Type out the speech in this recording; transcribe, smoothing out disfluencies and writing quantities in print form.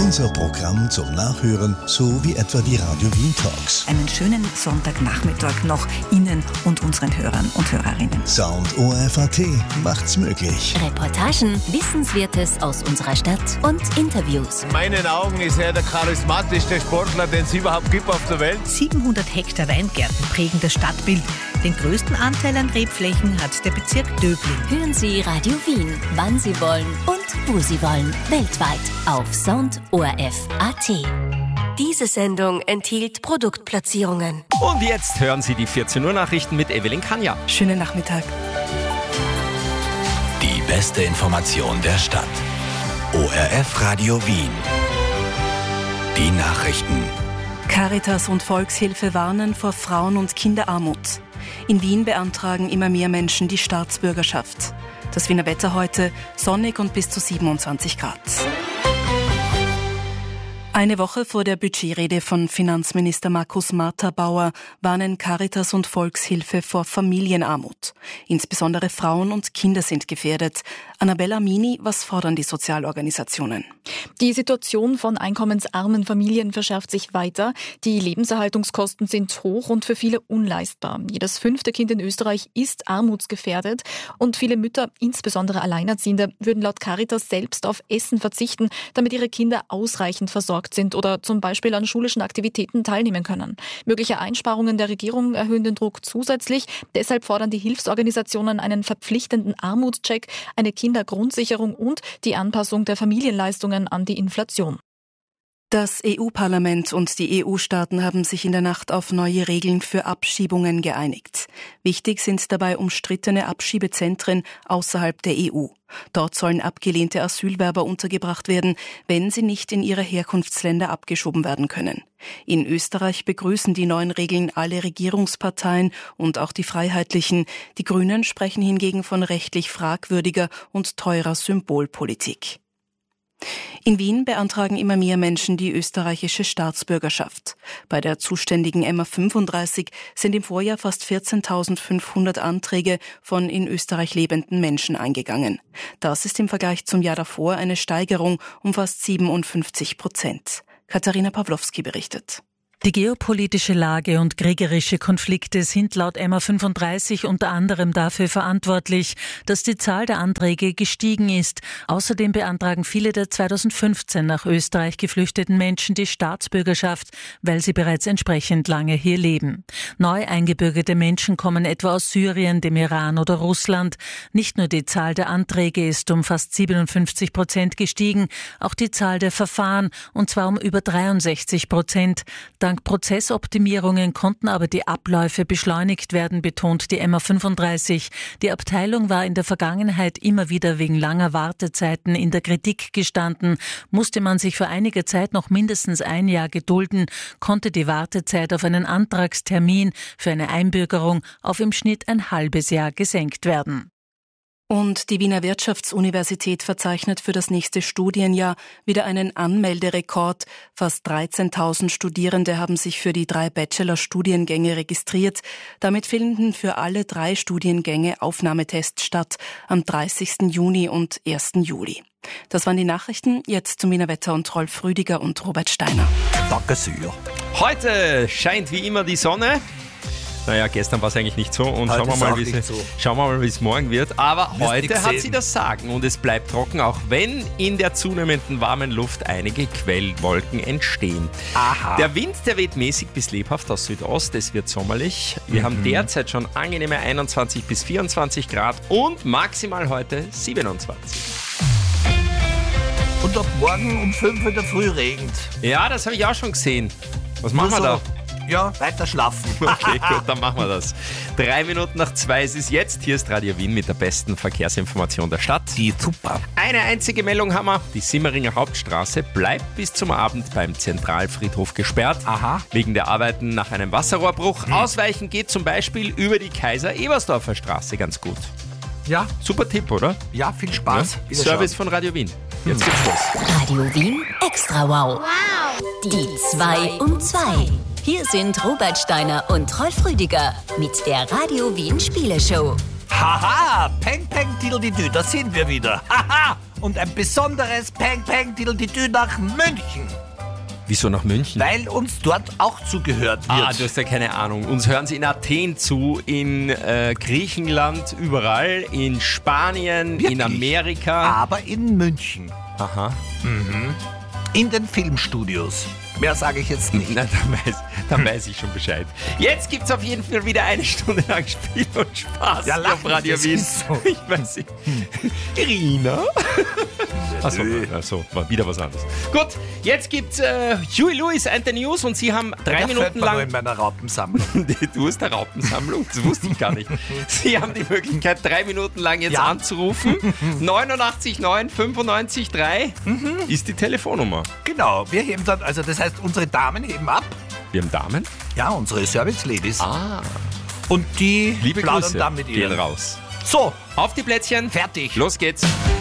Unser Programm zum Nachhören, so wie etwa die Radio Wien Talks. Einen schönen Sonntagnachmittag noch Ihnen und unseren Hörern und Hörerinnen. Sound ORF.at macht's möglich. Reportagen, Wissenswertes aus unserer Stadt und Interviews. In meinen Augen ist er der charismatischste Sportler, den es überhaupt gibt auf der Welt. 700 Hektar Weingärten prägen das Stadtbild. Den größten Anteil an Rebflächen hat der Bezirk Döbling. Hören Sie Radio Wien, wann Sie wollen und wo Sie wollen. Weltweit auf Sound ORF.at. Diese Sendung enthielt Produktplatzierungen. Und jetzt hören Sie die 14 Uhr Nachrichten mit Evelyn Kanja. Schönen Nachmittag. Die beste Information der Stadt. ORF Radio Wien. Die Nachrichten. Caritas und Volkshilfe warnen vor Frauen- und Kinderarmut. In Wien beantragen immer mehr Menschen die Staatsbürgerschaft. Das Wiener Wetter heute sonnig und bis zu 27 Grad. Eine Woche vor der Budgetrede von Finanzminister Markus Martha-Bauer warnen Caritas und Volkshilfe vor Familienarmut. Insbesondere Frauen und Kinder sind gefährdet. Annabella Mini, was fordern die Sozialorganisationen? Die Situation von einkommensarmen Familien verschärft sich weiter. Die Lebenserhaltungskosten sind hoch und für viele unleistbar. Jedes 5. Kind in Österreich ist armutsgefährdet und viele Mütter, insbesondere Alleinerziehende, würden laut Caritas selbst auf Essen verzichten, damit ihre Kinder ausreichend versorgt sind oder zum Beispiel an schulischen Aktivitäten teilnehmen können. Mögliche Einsparungen der Regierung erhöhen den Druck zusätzlich. Deshalb fordern die Hilfsorganisationen einen verpflichtenden Armutscheck, eine Kindergrundsicherung und die Anpassung der Familienleistungen an die Inflation. Das EU-Parlament und die EU-Staaten haben sich in der Nacht auf neue Regeln für Abschiebungen geeinigt. Wichtig sind dabei umstrittene Abschiebezentren außerhalb der EU. Dort sollen abgelehnte Asylwerber untergebracht werden, wenn sie nicht in ihre Herkunftsländer abgeschoben werden können. In Österreich begrüßen die neuen Regeln alle Regierungsparteien und auch die Freiheitlichen. Die Grünen sprechen hingegen von rechtlich fragwürdiger und teurer Symbolpolitik. In Wien beantragen immer mehr Menschen die österreichische Staatsbürgerschaft. Bei der zuständigen Emma 35 sind im Vorjahr fast 14.500 Anträge von in Österreich lebenden Menschen eingegangen. Das ist im Vergleich zum Jahr davor eine Steigerung um fast 57%. Katharina Pawlowski berichtet. Die geopolitische Lage und kriegerische Konflikte sind laut Emma 35 unter anderem dafür verantwortlich, dass die Zahl der Anträge gestiegen ist. Außerdem beantragen viele der 2015 nach Österreich geflüchteten Menschen die Staatsbürgerschaft, weil sie bereits entsprechend lange hier leben. Neu eingebürgerte Menschen kommen etwa aus Syrien, dem Iran oder Russland. Nicht nur die Zahl der Anträge ist um fast 57% gestiegen, auch die Zahl der Verfahren, und zwar um über 63%. Dank Prozessoptimierungen konnten aber die Abläufe beschleunigt werden, betont die Emma 35. Die Abteilung war in der Vergangenheit immer wieder wegen langer Wartezeiten in der Kritik gestanden. Musste man sich für einige Zeit noch mindestens ein Jahr gedulden, konnte die Wartezeit auf einen Antragstermin für eine Einbürgerung auf im Schnitt ein halbes Jahr gesenkt werden. Und die Wiener Wirtschaftsuniversität verzeichnet für das nächste Studienjahr wieder einen Anmelderekord. Fast 13.000 Studierende haben sich für die 3 Bachelor-Studiengänge registriert. Damit finden für alle 3 Studiengänge Aufnahmetests statt, am 30. Juni und 1. Juli. Das waren die Nachrichten. Jetzt zum Wiener Wetter und Rolf Rüdiger und Robert Steiner. Danke sehr. Heute scheint wie immer die Sonne. Naja, gestern war es eigentlich nicht so und schauen wir mal, wie es morgen wird. Aber heute hat sie das Sagen und es bleibt trocken, auch wenn in der zunehmenden warmen Luft einige Quellwolken entstehen. Aha. Der Wind, der weht mäßig bis lebhaft aus Südost, es wird sommerlich. Wir haben derzeit schon angenehme 21 bis 24 Grad und maximal heute 27. Und ab morgen um 5 in der Früh regnet. Ja, das habe ich auch schon gesehen. Was machen wir da? Ja, weiter schlafen. Okay, gut, dann machen wir das. 3 Minuten nach 2 ist es jetzt. Hier ist Radio Wien mit der besten Verkehrsinformation der Stadt. Die super. Eine einzige Meldung haben wir. Die Simmeringer Hauptstraße bleibt bis zum Abend beim Zentralfriedhof gesperrt. Aha. Wegen der Arbeiten nach einem Wasserrohrbruch. Ausweichen geht zum Beispiel über die Kaiser-Ebersdorfer Straße ganz gut. Ja. Super Tipp, oder? Ja, viel Spaß. Ja? Service von Radio Wien. Jetzt geht's los. Radio Wien Extra Wow. Die 2 um 2. Hier sind Robert Steiner und Rolf Rüdiger mit der Radio Wien Spieleshow. Haha, Peng Peng Diddle-Dü, da sind wir wieder. Haha, und ein besonderes Peng-Peng-Diddle-Didü nach München. Wieso nach München? Weil uns dort auch zugehört wird. Du hast ja keine Ahnung. Uns hören sie in Athen zu, in Griechenland, überall, in Spanien, wirklich? In Amerika. Aber in München. Aha. Mhm. In den Filmstudios. Mehr sage ich jetzt nicht. Na, dann weiß ich schon Bescheid. Jetzt gibt es auf jeden Fall wieder 1 Stunde lang Spiel und Spaß auf Radio Wien. So. Ich weiß nicht. Irina? Achso, war wieder was anderes. Gut, jetzt gibt's Huey Lewis and the News und Sie haben 3 Minuten lang... in meiner Raupensammlung. Du hast eine Raupensammlung? Das wusste ich gar nicht. Sie haben die Möglichkeit, 3 Minuten lang jetzt anzurufen. 89 9 95 3 ist die Telefonnummer. Genau, wir heben dann, also das heißt, unsere Damen heben ab. Wir haben Damen? Ja, unsere Service-Ladies. Und die Liebe plaudern Grüße dann mit ihnen. Gehen raus. So, auf die Plätzchen. Fertig. Los geht's.